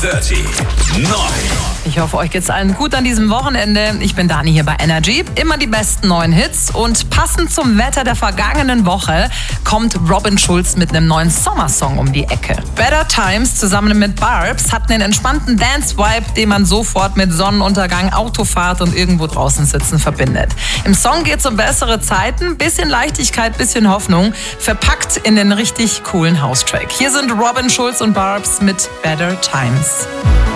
Dirty Neu. Ich hoffe, euch geht's allen gut an diesem Wochenende. Ich bin Dani hier bei Energy. Immer die besten neuen Hits. Und passend zum Wetter der vergangenen Woche kommt Robin Schulz mit einem neuen Sommersong um die Ecke. Better Times zusammen mit Barbs hat einen entspannten Dance-Vibe, den man sofort mit Sonnenuntergang, Autofahrt und irgendwo draußen sitzen verbindet. Im Song geht's um bessere Zeiten, bisschen Leichtigkeit, bisschen Hoffnung, verpackt in den richtig coolen House-Track. Hier sind Robin Schulz und Barbs mit Better Times.